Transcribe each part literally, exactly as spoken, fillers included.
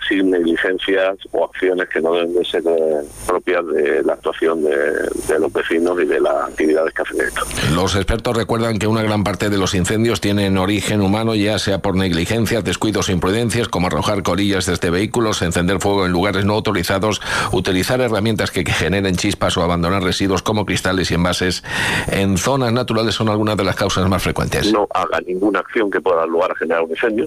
sin negligencias o acciones que no deben de ser eh, propias de la actuación de, de los vecinos y de las actividades que hacen esto. Los expertos recuerdan que una gran parte de los incendios tienen origen humano, ya sea por negligencias, descuidos o imprudencias, como arrojar colillas desde vehículos, encender fuego en lugares no autorizados, utilizar herramientas que, que generen chispas o abandonar residuos como cristales y envases en zonas naturales son algunas de las causas más frecuentes. No haga ninguna acción que pueda dar lugar a generar un incendio,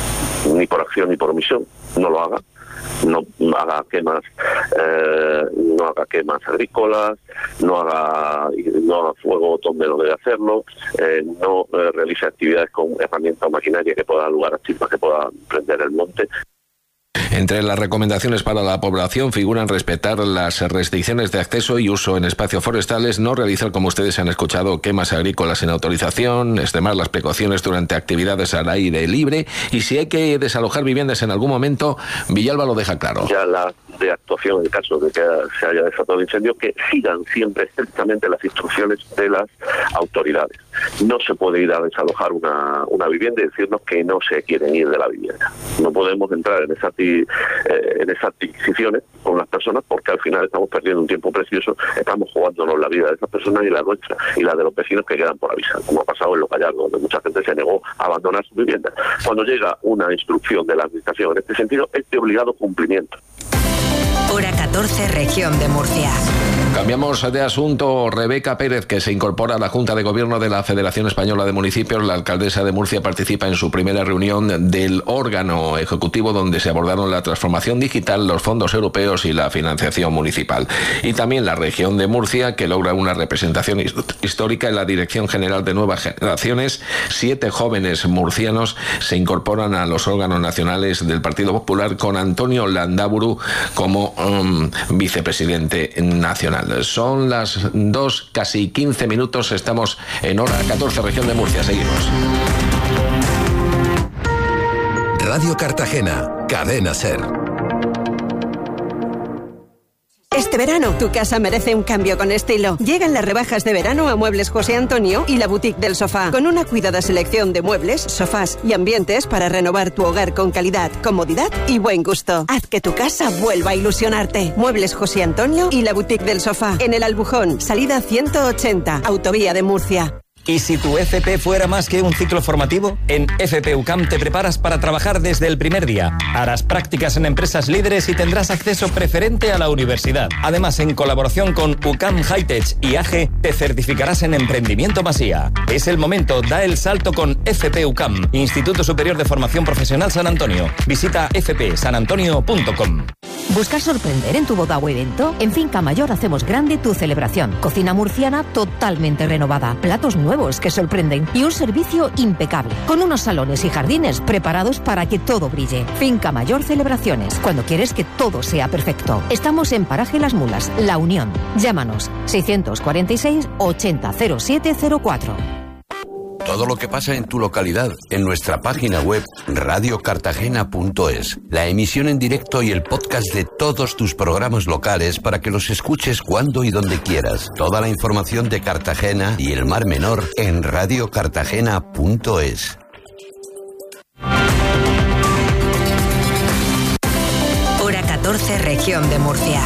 ni por acción ni por omisión, no lo haga. No haga quemas, eh, no haga quemas agrícolas, no haga, no haga fuego donde no debe hacerlo, eh, no eh, realice actividades con herramientas o maquinaria que pueda dar lugar a chispas que puedan prender el monte. Entre las recomendaciones para la población figuran respetar las restricciones de acceso y uso en espacios forestales, no realizar, como ustedes han escuchado, quemas agrícolas sin autorización, extremar las precauciones durante actividades al aire libre y si hay que desalojar viviendas en algún momento, Villalba lo deja claro. Ya la de actuación en el caso de que se haya desatado el incendio, que sigan siempre estrictamente las instrucciones de las autoridades. No se puede ir a desalojar una, una vivienda y decirnos que no se quieren ir de la vivienda. No podemos entrar en esas, eh, en esas adquisiciones con las personas porque al final estamos perdiendo un tiempo precioso, estamos jugándonos la vida de esas personas y la nuestra y la de los vecinos que quedan por avisar, como ha pasado en Los Gallardos, donde mucha gente se negó a abandonar su vivienda. Cuando llega una instrucción de la administración en este sentido, es de obligado cumplimiento. Hora catorce, región de Murcia. Cambiamos de asunto. Rebeca Pérez, que se incorpora a la Junta de Gobierno de la Federación Española de Municipios, la alcaldesa de Murcia, participa en su primera reunión del órgano ejecutivo donde se abordaron la transformación digital, los fondos europeos y la financiación municipal. Y también la región de Murcia, que logra una representación histórica en la Dirección General de Nuevas Generaciones. Siete jóvenes murcianos se incorporan a los órganos nacionales del Partido Popular con Antonio Landaburu como um, vicepresidente nacional. Son las dos, casi quince minutos, estamos en hora catorce, región de Murcia, seguimos. Radio Cartagena, Cadena SER. Este verano, tu casa merece un cambio con estilo. Llegan las rebajas de verano a Muebles José Antonio y la Boutique del Sofá, con una cuidada selección de muebles, sofás y ambientes para renovar tu hogar con calidad, comodidad y buen gusto. Haz que tu casa vuelva a ilusionarte. Muebles José Antonio y la Boutique del Sofá, en el Albujón, salida ciento ochenta, Autovía de Murcia. ¿Y si tu F P fuera más que un ciclo formativo? En F P U C A M te preparas para trabajar desde el primer día. Harás prácticas en empresas líderes y tendrás acceso preferente a la universidad. Además, en colaboración con U C A M Hightech y A G, te certificarás en Emprendimiento Masía. Es el momento, da el salto con F P U C A M, Instituto Superior de Formación Profesional San Antonio. Visita f p san antonio punto com. ¿Buscas sorprender en tu boda o evento? En Finca Mayor hacemos grande tu celebración. Cocina murciana totalmente renovada, platos nuevos que sorprenden y un servicio impecable, con unos salones y jardines preparados para que todo brille. Finca Mayor Celebraciones, cuando quieres que todo sea perfecto. Estamos en Paraje Las Mulas, La Unión. Llámanos seiscientos cuarenta y seis, ochenta, cero siete cero cuatro. Todo lo que pasa en tu localidad en nuestra página web radio cartagena punto es. La emisión en directo y el podcast de todos tus programas locales para que los escuches cuando y donde quieras. Toda la información de Cartagena y el Mar Menor en radio cartagena punto es. Hora catorce, región de Murcia.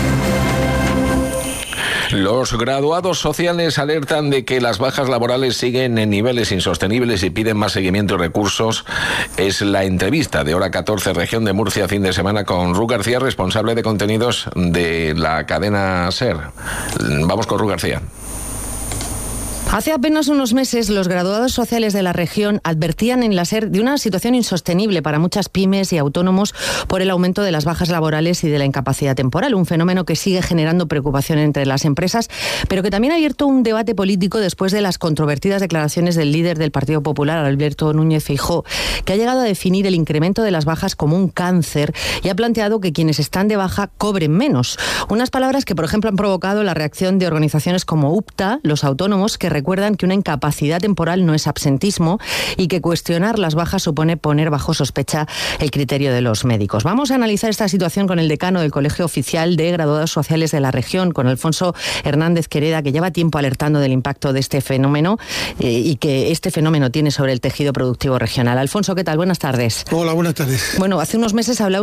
Los graduados sociales alertan de que las bajas laborales siguen en niveles insostenibles y piden más seguimiento y recursos. Es la entrevista de Hora catorce, región de Murcia, fin de semana, con Ru García, responsable de contenidos de la cadena SER. Vamos con Ru García. Hace apenas unos meses, los graduados sociales de la región advertían en la SER de una situación insostenible para muchas pymes y autónomos por el aumento de las bajas laborales y de la incapacidad temporal, un fenómeno que sigue generando preocupación entre las empresas, pero que también ha abierto un debate político después de las controvertidas declaraciones del líder del Partido Popular, Alberto Núñez Feijóo, que ha llegado a definir el incremento de las bajas como un cáncer y ha planteado que quienes están de baja cobren menos. Unas palabras que, por ejemplo, han provocado la reacción de organizaciones como UPTA, los autónomos, que recuerdan que una incapacidad temporal no es absentismo y que cuestionar las bajas supone poner bajo sospecha el criterio de los médicos. Vamos a analizar esta situación con el decano del Colegio Oficial de Graduados Sociales de la región, con Alfonso Hernández Quereda, que lleva tiempo alertando del impacto de este fenómeno eh, y que este fenómeno tiene sobre el tejido productivo regional. Alfonso, ¿qué tal? Buenas tardes. Hola, buenas tardes. Bueno, hace unos meses hablaba